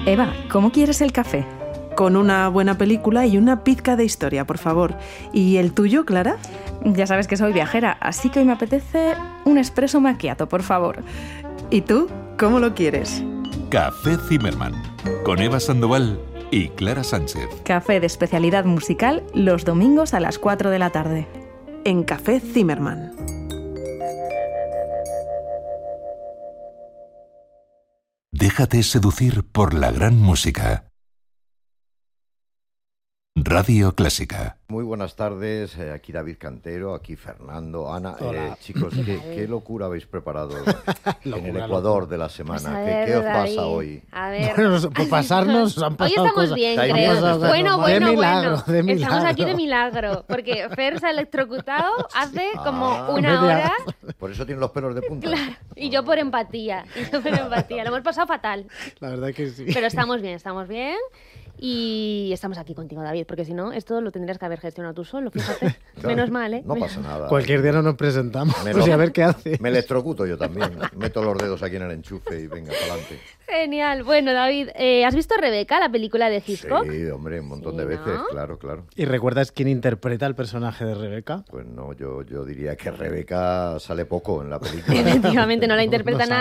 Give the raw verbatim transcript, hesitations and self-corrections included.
Eva, ¿cómo quieres el café? Con una buena película y una pizca de historia, por favor. ¿Y el tuyo, Clara? Ya sabes que soy viajera, así que hoy me apetece un espresso macchiato, por favor. ¿Y tú? ¿Cómo lo quieres? Café Zimmermann, con Eva Sandoval y Clara Sánchez. Café de especialidad musical los domingos a las cuatro de la tarde. En Café Zimmermann. Déjate seducir por la gran música. Radio Clásica. Muy buenas tardes, eh, aquí David Cantero, aquí Fernando, Ana. Eh, chicos, ¿qué, ¿qué locura habéis preparado en el Ecuador de la semana? Pues ¿Qué, ver, ¿Qué os David, pasa hoy? A ver. Bueno, por pasarnos han pasado Hoy estamos cosas. bien, Hay creo. cosas de Bueno, normal. bueno, De milagro, bueno. de milagro. Estamos aquí de milagro, porque Fer se ha electrocutado hace como Ah. una Media. hora. Por eso tienen los pelos de punta. Claro, y yo por empatía, y yo por empatía. Lo hemos pasado fatal, La verdad que sí. pero estamos bien, estamos bien. Y estamos aquí contigo, David, porque si no, esto lo tendrías que haber gestionado tú solo, fíjate. Claro, Menos mal, ¿eh? No pasa nada. Cualquier día no nos presentamos. Me Pues lo- y a ver qué hace. Me electrocuto yo también. Meto los dedos aquí en el enchufe y venga, para adelante. Genial. Bueno, David, eh, ¿has visto Rebeca, la película de Hitchcock? Sí, hombre, un montón Sí, de ¿no? veces, claro, claro. ¿Y recuerdas quién interpreta el personaje de Rebeca? Pues no, yo, yo diría que Rebeca sale poco en la película. Efectivamente, no la interpreta No sabe.